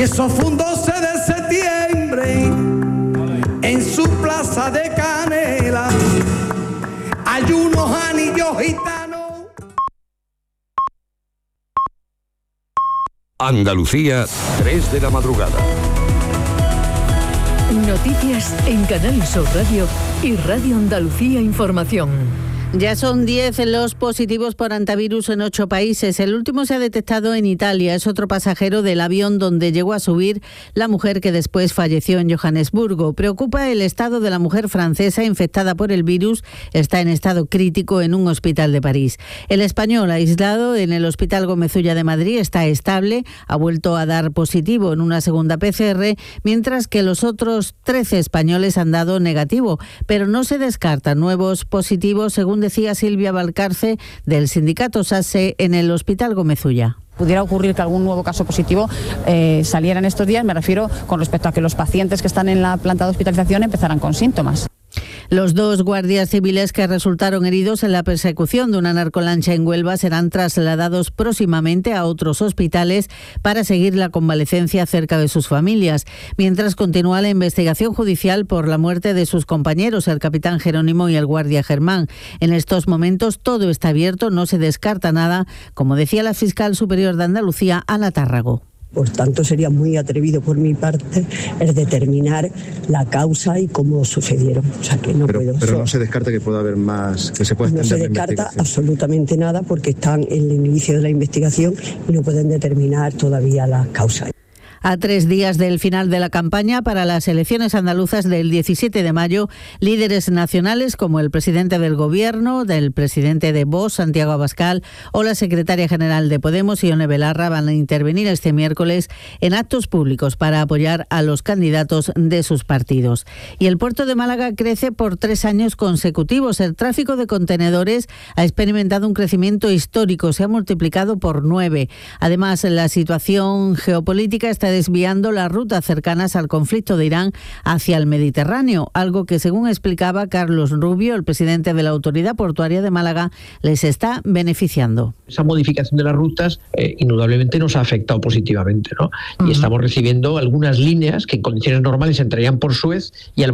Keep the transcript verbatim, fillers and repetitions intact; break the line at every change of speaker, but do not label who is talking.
Y eso fue un doce de septiembre en su plaza de Canela. Hay unos anillos gitanos.
Andalucía, tres de la madrugada.
Noticias en Canal Sur Radio y Radio Andalucía Información.
Ya son diez los positivos por hantavirus en ocho países. El último se ha detectado en Italia. Es otro pasajero del avión donde llegó a subir la mujer que después falleció en Johannesburgo. Preocupa el estado de la mujer francesa infectada por el virus. Está en estado crítico en un hospital de París. El español aislado en el Hospital Gómez Ulla de Madrid está estable. Ha vuelto a dar positivo en una segunda P C R, mientras que los otros trece españoles han dado negativo. Pero no se descartan nuevos positivos, según decía Silvia Valcarce del sindicato S A S E en el Hospital Gómez Ulla.
Pudiera ocurrir que algún nuevo caso positivo eh, saliera en estos días, me refiero con respecto a que los pacientes que están en la planta de hospitalización empezaran con síntomas.
Los dos guardias civiles que resultaron heridos en la persecución de una narcolancha en Huelva serán trasladados próximamente a otros hospitales para seguir la convalecencia cerca de sus familias, mientras continúa la investigación judicial por la muerte de sus compañeros, el capitán Jerónimo y el guardia Germán. En estos momentos todo está abierto, no se descarta nada, como decía la fiscal superior de Andalucía, Ana Tárrago.
Por tanto, sería muy atrevido por mi parte el determinar la causa y cómo sucedieron. O sea, que no
pero,
puedo.
Pero no se descarta que pueda haber más, que se pueda extender.
No se descarta absolutamente nada porque están en el inicio de la investigación y no pueden determinar todavía las causas.
A tres días del final de la campaña para las elecciones andaluzas del diecisiete de mayo, líderes nacionales como el presidente del Gobierno, del presidente de Vox, Santiago Abascal, o la secretaria general de Podemos, Ione Belarra, van a intervenir este miércoles en actos públicos para apoyar a los candidatos de sus partidos. Y el puerto de Málaga crece por tres años consecutivos. El tráfico de contenedores ha experimentado un crecimiento histórico, se ha multiplicado por nueve. Además, la situación geopolítica está desviando las rutas cercanas al conflicto de Irán hacia el Mediterráneo, algo que, según explicaba Carlos Rubio, el presidente de la Autoridad Portuaria de Málaga, les está beneficiando.
Esa modificación de las rutas eh, indudablemente nos ha afectado positivamente, ¿no? Uh-huh. Y estamos recibiendo algunas líneas que en condiciones normales entrarían por Suez y al